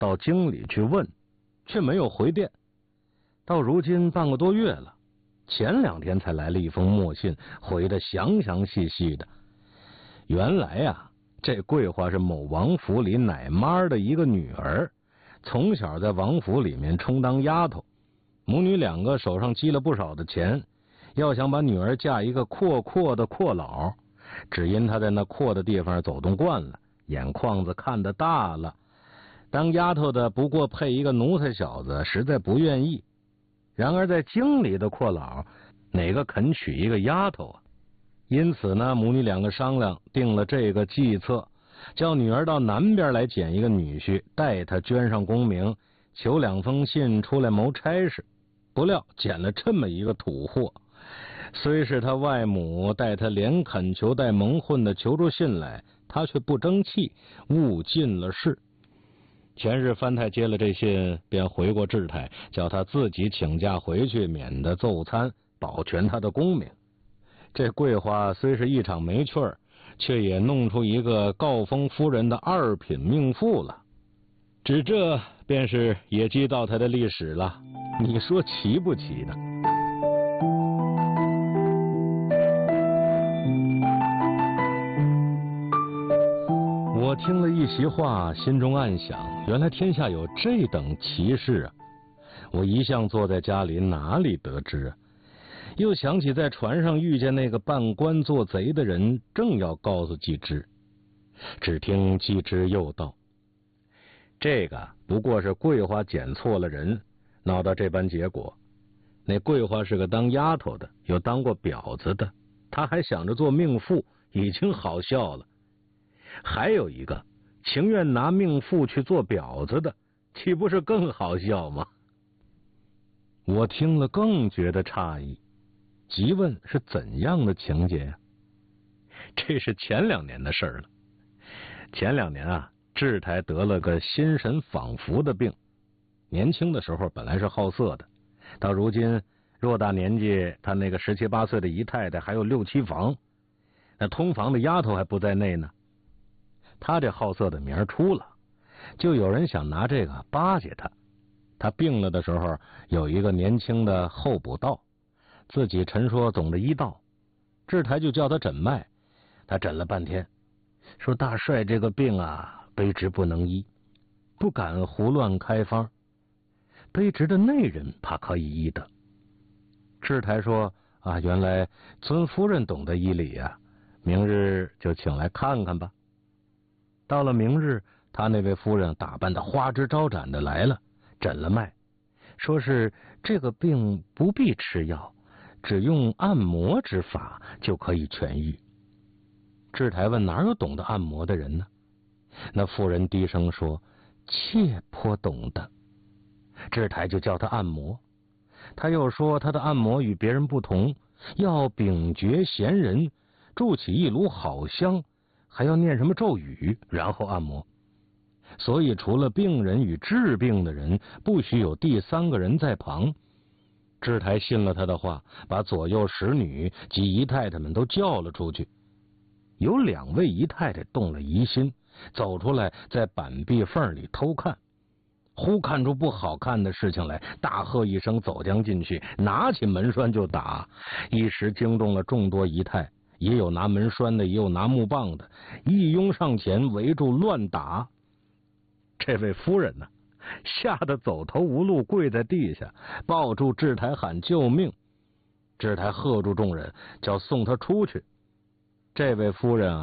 到京里去问，却没有回电。到如今半个多月了，前2天才来了一封墨信，回得详详细细的。原来啊，这桂花是某王府里奶妈的一个女儿，从小在王府里面充当丫头，母女2个手上积了不少的钱，要想把女儿嫁一个阔的阔佬，只因她在那阔的地方走动惯了，眼眶子看得大了，当丫头的不过配一个奴才小子，实在不愿意。然而在京里的阔佬，哪个肯娶一个丫头啊？因此呢，母女2个商量定了这个计策，叫女儿到南边来捡一个女婿，带她捐上功名，求2封信出来谋差事。不料捡了这么一个土货，虽是他外母带他连恳求带蒙混的求出信来，他却不争气，误尽了事。前日藩太接了这信，便回过智太，叫他自己请假回去，免得奏参，保全他的功名。这桂花虽是一场没趣儿，却也弄出一个诰封夫人的2品命妇了。只这便是野鸡道台的历史了，你说奇不奇呢？我听了一席话，心中暗想，原来天下有这等奇事啊！我一向坐在家里，哪里得知啊？又想起在船上遇见那个扮官做贼的人，正要告诉季之，只听季之又道：这个不过是桂花捡错了人，闹到这般结果。那桂花是个当丫头的，有当过婊子的，她还想着做命妇，已经好笑了。还有一个情愿拿命妇去做婊子的，岂不是更好笑吗？我听了更觉得诧异，急问是怎样的情节呀？这是前2年的事了。前2年啊，智台得了个心神仿佛的病。年轻的时候本来是好色的，到如今偌大年纪，他那个17、18岁的姨太太还有6、7房，那通房的丫头还不在内呢。他这好色的名出了，就有人想拿这个巴结他。他病了的时候，有一个年轻的候补道，自己陈说总的医道，智台就叫他诊脉。他诊了半天，说大帅这个病啊，卑职不能医，不敢胡乱开方，卑职的内人怕可以医的。智台说啊，原来尊夫人懂得医理啊，明日就请来看看吧。到了明日，他那位夫人打扮的花枝招展的来了，诊了脉，说是这个病不必吃药，只用按摩之法就可以痊愈。智台问哪有懂得按摩的人呢？那妇人低声说妾颇懂得。智台就叫他按摩，他又说他的按摩与别人不同，要秉绝贤人，筑起一炉好香，还要念什么咒语，然后按摩。所以除了病人与治病的人，不许有第3个人在旁。智台信了他的话，把左右使女及姨太太们都叫了出去。有2位姨太太动了疑心，走出来在板壁缝里偷看，忽看出不好看的事情来，大喝一声，走将进去，拿起门栓就打，一时惊动了众多姨太，也有拿门栓的，也有拿木棒的，一拥上前围住乱打。这位夫人呢，吓得走投无路，跪在地下，抱住智台喊救命。智台喝住众人，叫送他出去。这位夫人啊，